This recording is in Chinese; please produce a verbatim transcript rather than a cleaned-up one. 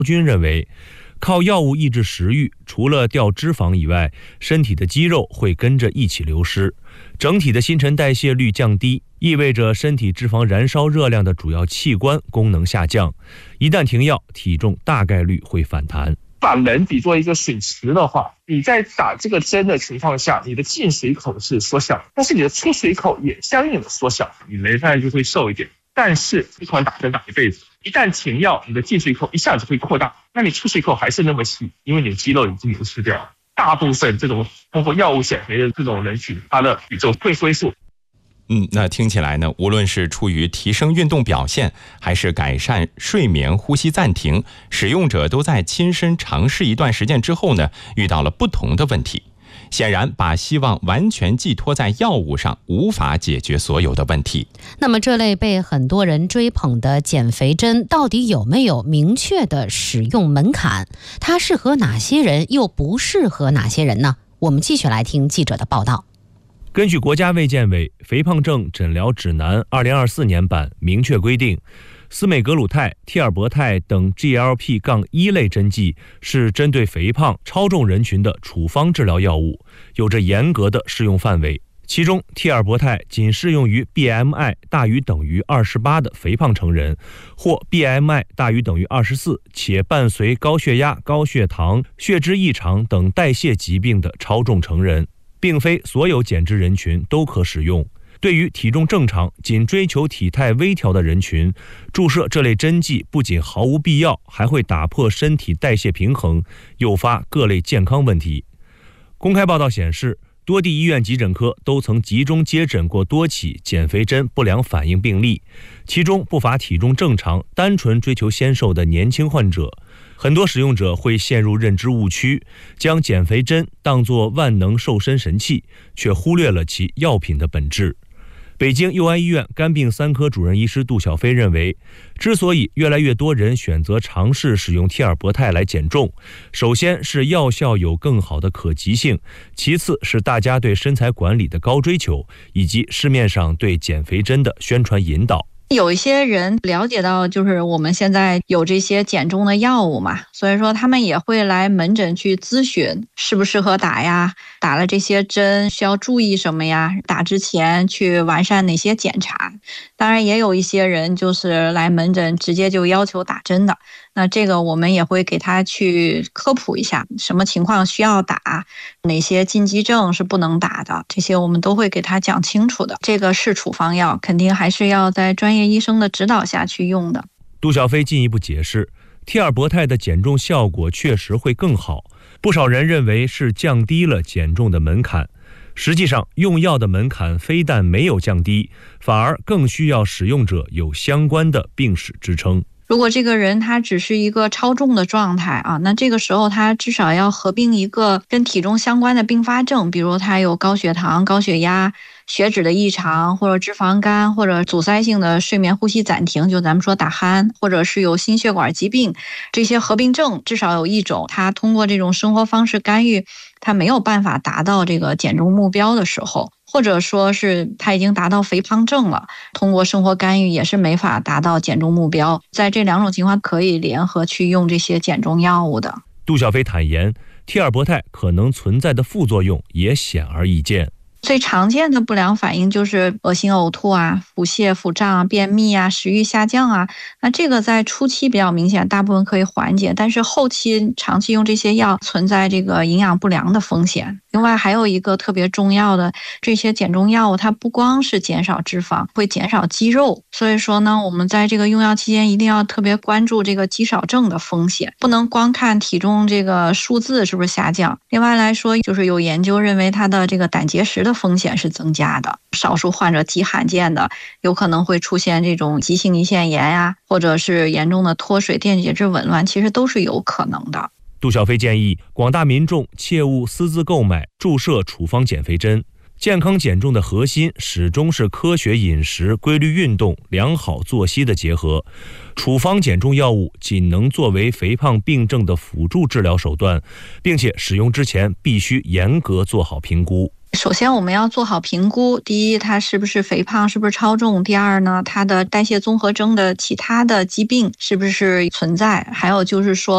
军认为，靠药物抑制食欲，除了掉脂肪以外，身体的肌肉会跟着一起流失，整体的新陈代谢率降低，意味着身体脂肪燃烧热量的主要器官功能下降。一旦停药，体重大概率会反弹。 把人比作一个水池的话，你在打这个针的情况下，你的进水口是缩小，但是你的出水口也相应的缩小，你人上来就会瘦一点。但是不可能打针打一辈子，一旦停药，你的进水口一下子会扩大，那你出水口还是那么细，因为你的肌肉已经流失掉了。大部分这种通过药物减肥的这种人群，他的体重会恢复。 嗯，那听起来呢，无论是出于提升运动表现，还是改善睡眠呼吸暂停，使用者都在亲身尝试一段时间之后呢，遇到了不同的问题。显然，把希望完全寄托在药物上，无法解决所有的问题。 那么，这类被很多人追捧的减肥针，到底有没有明确的使用门槛？它适合哪些人，又不适合哪些人呢？我们继续来听记者的报道。 根据国家卫健委《肥胖症诊疗指南》二零二四年版明确规定，司美格鲁肽、替尔博肽等 G L P 一 类针剂是针对肥胖、超重人群的处方治疗药物，有着严格的适用范围。其中，替尔博肽仅适用于 B M I 大于等于二十八的肥胖成人，或 B M I 大于等于二十四且伴随高血压、高血糖、血脂异常等代谢疾病的超重成人。并非所有减脂人群都可使用。对于体重正常、仅追求体态微调的人群，注射这类针剂不仅毫无必要，还会打破身体代谢平衡，诱发各类健康问题。公开报道显示，多地医院急诊科都曾集中接诊过多起减肥针不良反应病例，其中不乏体重正常、单纯追求纤瘦的年轻患者。很多使用者会陷入认知误区，将减肥针当作万能瘦身神器，却忽略了其药品的本质。北京佑安医院肝病三科主任医师杜小飞认为，之所以越来越多人选择尝试使用替尔博肽来减重，首先是药效有更好的可及性，其次是大家对身材管理的高追求，以及市面上对减肥针的宣传引导。 有一些人了解到就是我们现在有这些减重的药物嘛，所以说他们也会来门诊去咨询适不适合打呀，打了这些针需要注意什么呀，打之前去完善哪些检查。当然也有一些人就是来门诊直接就要求打针的，那这个我们也会给他去科普一下什么情况需要打，哪些禁忌症是不能打的，这些我们都会给他讲清楚的。这个是处方药，肯定还是要在专业医生的指导下去用的。 杜小飞进一步解释，替尔博肽的减重效果确实会更好，不少人认为是降低了减重的门槛。实际上，用药的门槛非但没有降低，反而更需要使用者有相关的病史支撑。 如果这个人他只是一个超重的状态啊，那这个时候他至少要合并一个跟体重相关的并发症，比如他有高血糖、高血压、血脂的异常，或者脂肪肝，或者阻塞性的睡眠呼吸暂停，就咱们说打鼾，或者是有心血管疾病，这些合并症至少有一种，他通过这种生活方式干预，他没有办法达到这个减重目标的时候，或者说是他已经达到肥胖症了，通过生活干预也是没法达到减重目标，在这两种情况可以联合去用这些减重药物的。 杜小飞坦言，替尔博肽可能存在的副作用也显而易见。 最常见的不良反应就是恶心呕吐啊、腹泻、腹胀啊、便秘啊、食欲下降啊。那这个在初期比较明显，大部分可以缓解，但是后期长期用这些药存在这个营养不良的风险。另外还有一个特别重要的，这些减重药物它不光是减少脂肪，会减少肌肉。所以说呢，我们在这个用药期间一定要特别关注这个肌少症的风险，不能光看体重这个数字是不是下降。另外来说，就是有研究认为它的这个胆结石的风险是增加的，少数患者极罕见的有可能会出现这种急性胰腺炎呀，或者是严重的脱水、电解质紊乱，其实都是有可能的。 杜小飞建议广大民众切勿私自购买、注射处方减肥针。健康减重的核心始终是科学饮食、规律运动、良好作息的结合。处方减重药物仅能作为肥胖病症的辅助治疗手段，并且使用之前必须严格做好评估。 首先我们要做好评估，第一，它是不是肥胖，是不是超重；第二呢，它的代谢综合征的其他的疾病是不是存在；还有就是说